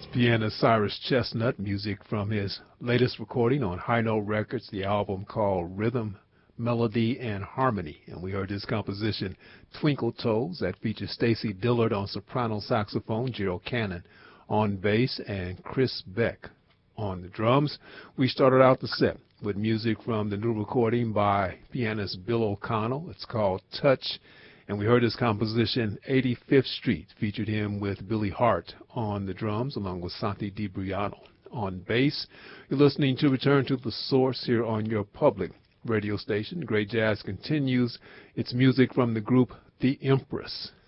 Pianist Cyrus Chestnut, music from his latest recording on High Note Records, the album called Rhythm, Melody, and Harmony. And we heard his composition, Twinkle Toes, that features Stacy Dillard on soprano saxophone, Gerald Cannon on bass, and Chris Beck on the drums. We started out the set with music from the new recording by pianist Bill O'Connell. It's called Touch. And we heard his composition, 85th Street, featured him with Billy Hart on the drums, along with Santi DiBriano on bass. You're listening to Return to the Source here on your public radio station. Great Jazz continues. It's music from the group The Empress.